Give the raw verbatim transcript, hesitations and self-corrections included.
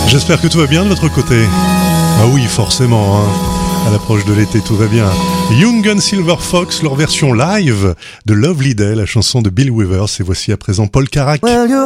J'espère que tout va bien de votre côté. Ah oui, forcément, hein. À l'approche de l'été, tout va bien. Young and Silver Fox, leur version live de Lovely Day, la chanson de Bill Withers. Et voici à présent Paul Carrack. Well, you're